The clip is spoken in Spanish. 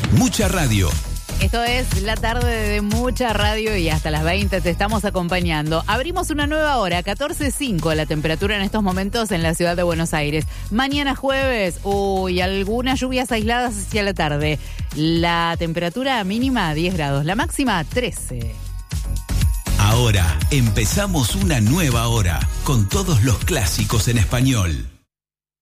Mucha radio. Esto es la tarde de Mucha Radio y hasta las 20 te estamos acompañando. Abrimos una nueva hora, 14:05 la temperatura en estos momentos en la ciudad de Buenos Aires. Mañana jueves, algunas lluvias aisladas hacia la tarde. La temperatura mínima 10 grados, la máxima 13. Ahora empezamos una nueva hora con todos los clásicos en español.